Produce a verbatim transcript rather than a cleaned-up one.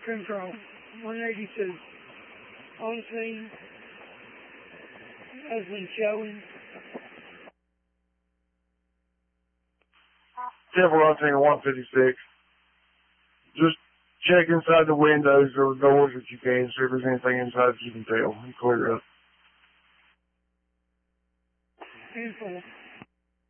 Control, one eighty-two. On scene has been showing. Temple on scene one fifty-six. Just check inside the windows or doors if you can, see if there's anything inside that you can tell and clear up. Info.